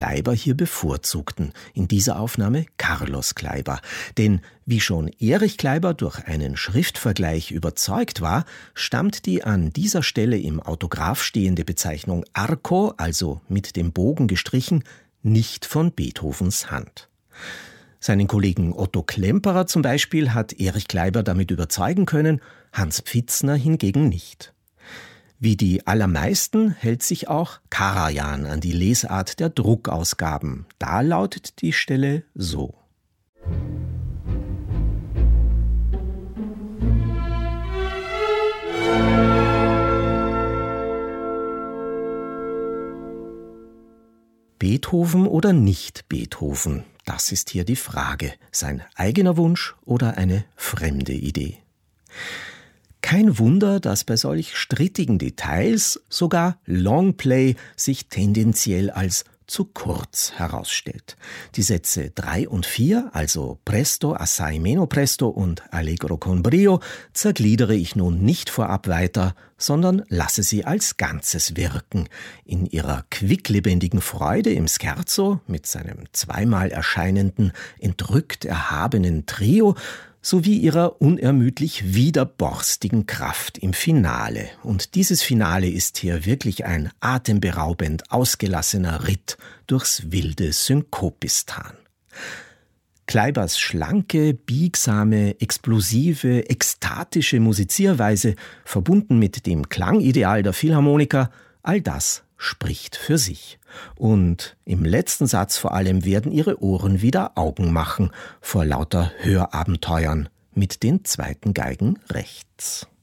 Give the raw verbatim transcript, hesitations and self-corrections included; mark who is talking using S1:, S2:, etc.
S1: Kleiber hier bevorzugten, in dieser Aufnahme Carlos Kleiber. Denn wie schon Erich Kleiber durch einen Schriftvergleich überzeugt war, stammt die an dieser Stelle im Autograph stehende Bezeichnung Arco, also mit dem Bogen gestrichen, nicht von Beethovens Hand. Seinen Kollegen Otto Klemperer zum Beispiel hat Erich Kleiber damit überzeugen können, Hans Pfitzner hingegen nicht. Wie die allermeisten hält sich auch Karajan an die Lesart der Druckausgaben. Da lautet die Stelle so. Beethoven oder nicht Beethoven? Das ist hier die Frage. Sein eigener Wunsch oder eine fremde Idee? Kein Wunder, dass bei solch strittigen Details sogar Longplay sich tendenziell als zu kurz herausstellt. Die Sätze drei und vier, also Presto, assai meno presto und Allegro con brio, zergliedere ich nun nicht vorab weiter, sondern lasse sie als Ganzes wirken. In ihrer quicklebendigen Freude im Scherzo mit seinem zweimal erscheinenden, entrückt erhabenen Trio sowie ihrer unermüdlich widerborstigen Kraft im Finale. Und dieses Finale ist hier wirklich ein atemberaubend ausgelassener Ritt durchs wilde Synkopistan. Kleibers schlanke, biegsame, explosive, ekstatische Musizierweise, verbunden mit dem Klangideal der Philharmoniker, all das spricht für sich. Und im letzten Satz vor allem werden ihre Ohren wieder Augen machen vor lauter Hörabenteuern mit den zweiten Geigen rechts.